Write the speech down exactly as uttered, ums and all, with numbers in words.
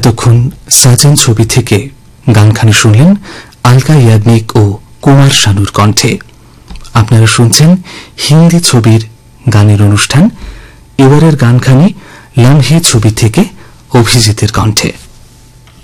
এতক্ষণ সাজন ছবি থেকে গানখানি শুনলেন আলকা ইয়াগনিক ও কুমার শানুর কণ্ঠে। আপনারা শুনছেন হিন্দি ছবির গানের অনুষ্ঠান। এবারের গানখানি লম্হে ছবি থেকে অভিজিতের কণ্ঠে।